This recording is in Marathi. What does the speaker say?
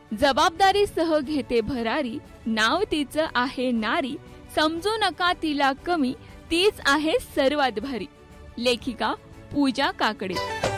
जबाबदारी सह घेते भरारी, नाव तिचं आहे नारी, समजू नका तिला कमी, तीच आहे सर्वात भारी. लेखिका पूजा काकडे.